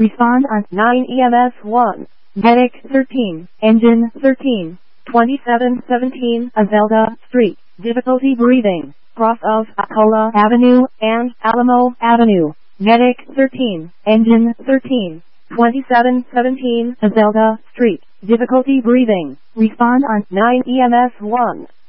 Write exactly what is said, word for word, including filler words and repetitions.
Respond on nine E M S one. Medic thirteen. Engine thirteen. twenty-seven seventeen Azelda Street. Difficulty breathing. Cross of Acola Avenue and Alamo Avenue. Medic thirteen. Engine thirteen. twenty-seven seventeen Azelda Street. Difficulty breathing. Respond on nine E M S one.